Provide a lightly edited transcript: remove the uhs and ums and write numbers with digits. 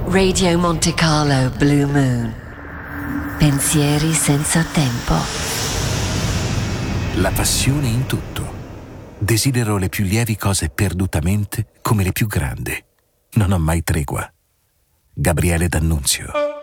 Radio Monte Carlo Blue Moon. Pensieri senza tempo. La passione in tutto. Desidero le più lievi cose perdutamente come le più grandi. Non ho mai tregua. Gabriele D'Annunzio.